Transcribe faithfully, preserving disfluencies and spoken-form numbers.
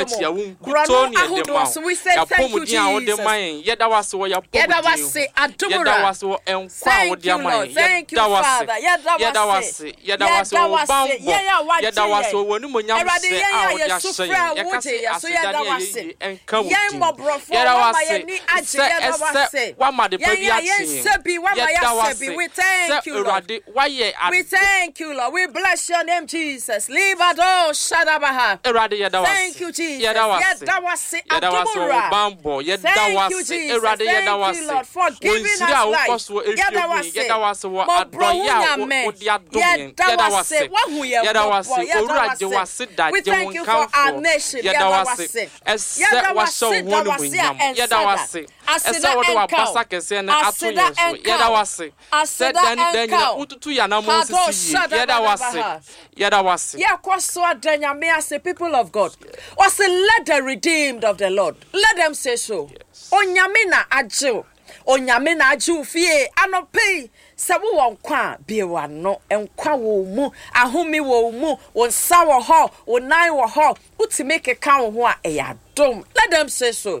ya wunkuto ni edema ya pomu dia wo de man yeda wase wo ya pomu yeda wase adumura yeda wase wo enkwa wo de man yeda wase yeda wase yeda wase wo bambo yeda wase wo wonu monyam se a wo dia hye yakase asedane ye enka wo yeda wase yeda wase wa ma de pa bi ati yeda wase we thank you Lord we thank you Lord we bless your name Jesus libado shadabaha thank you Jesus yeda wase yeda wase wo bambo yeda wase erade yeda wase for giving us life yeda wase yeda wase wo adoya wo di adom yeda wase yeda wase owuraje wase daje won kanfo yeda wase ese wase wo no munyam yeda wase ese wo do abasa kese na ato yeso yeda wase said dan dan na ututu ya na mo sisi yeda wase yeda wase yeah kwaso adanya me as a people of God was let the redeemed of the Lord let them say so onyame na agye onyame na agye fie anope se wo wonkwa biewa no enkwa wo mu ahome wo mu wonsa wo ho wonan wo ho utime keka wo ho a eya dom let them say so